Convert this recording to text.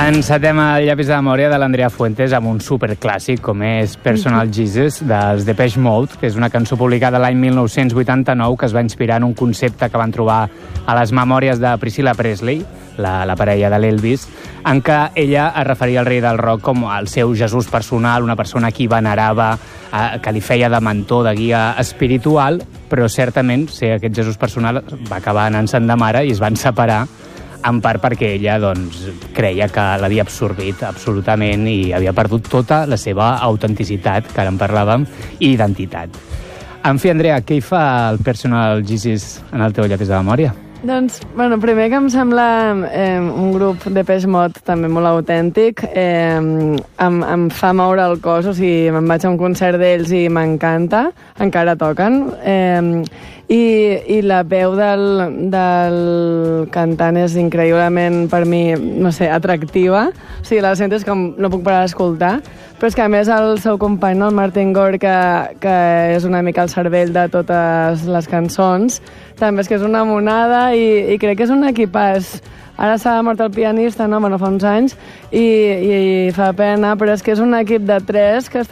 Encetem el llapis de memòria de l'Andrea Fuentes amb un superclàssic com és Personal Jesus dels Depeche Mode, que és una cançó publicada l'any 1989 que es va inspirar en un concepte que van trobar a les memòries de Priscilla Presley, la parella de l'Elvis, en què ella es referia al rei del rock com el seu Jesús personal, una persona a qui venerava, que li feia de mentor, de guia espiritual, però certament ser aquest Jesús personal va acabar anant-se'n de mare i es van separar, en part perquè ella creia que l'havia absorbit absolutament i havia perdut tota la seva autenticitat, que ara en parlàvem, i identitat. En fi, Andrea, què hi fa el Personal Jesus en el teu llapis de memòria? Doncs, primer que em sembla un grup de Depeche Mode també molt autèntic, em fa moure el cos, o sigui, me'n vaig a un concert d'ells i m'encanta, encara toquen, i la veu del cantant és increïblement, per mi, no sé, atractiva, o sigui, la sentes com no puc parar d'escoltar, però és que a més el seu company, el Martin Gore, que és una mica el cervell de totes les cançons, també és que és una monada i crec que és un equipàs. Ara s'ha mort el pianista, no? Fa uns anys, i fa pena, però és que és un equip de 3 que